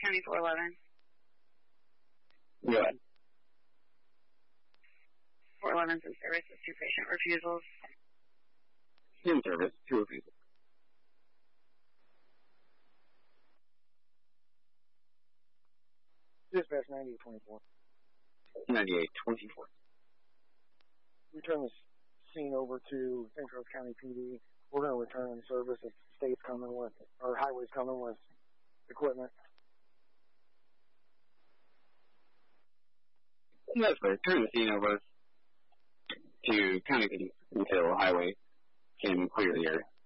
County 411. Go ahead. 411's in service with 2 patient refusals. In service, 2 refusals. Dispatch 9824. 9824. We turn the scene over to St. Charles County PD. We're going to return service if the state's coming with, or highway's coming with equipment. That's right. Turn the scene over to County PD until highway can clear the area.